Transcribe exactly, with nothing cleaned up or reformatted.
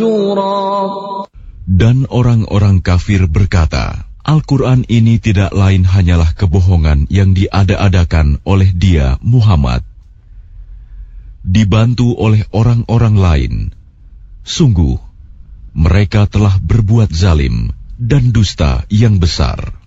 Dan orang-orang kafir berkata, Al-Quran ini tidak lain hanyalah kebohongan yang diada-adakan oleh dia, Muhammad, dibantu oleh orang-orang lain. Sungguh, mereka telah berbuat zalim dan dusta yang besar.